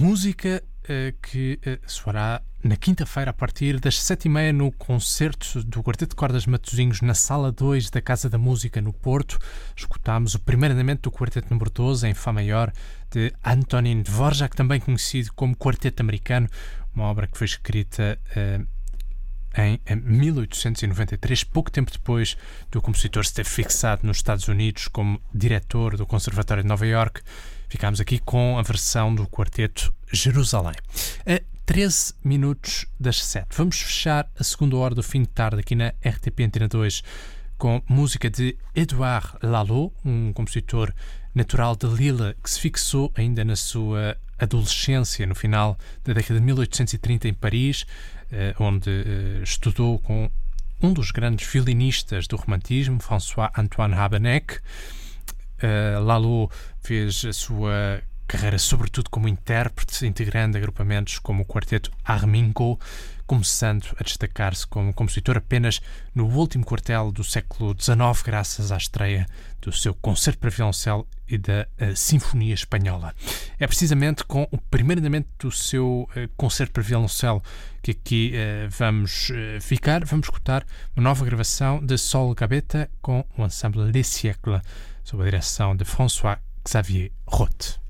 música que soará na quinta-feira a partir das 7h30 no concerto do Quarteto de Cordas Matosinhos na Sala 2 da Casa da Música no Porto. Escutámos o primeiro andamento do Quarteto número 12 em Fá maior de Antonín Dvořák, também conhecido como Quarteto Americano, uma obra que foi escrita em 1893, pouco tempo depois do compositor se ter fixado nos Estados Unidos como diretor do Conservatório de Nova Iorque. Ficámos aqui com a versão do Quarteto Jerusalém. A 13 minutos das 7. Vamos fechar a segunda hora do fim de tarde aqui na RTP Antena 2 com música de Édouard Lalo, um compositor natural de Lille que se fixou ainda na sua adolescência, no final da década de 1830 em Paris, onde estudou com um dos grandes violinistas do romantismo, François-Antoine Habeneck. Lalo fez a sua carreira sobretudo como intérprete, integrando agrupamentos como o Quarteto Armingo, começando a destacar-se como compositor apenas no último quartel do século XIX, graças à estreia do seu concerto para violoncelo e da Sinfonia Espanhola. É precisamente com o primeiro andamento do seu concerto para violoncelo que aqui vamos ficar. Vamos escutar uma nova gravação de Sol Gabetta com o ensemble Les Siècles, sob a direção de François-Xavier Roth.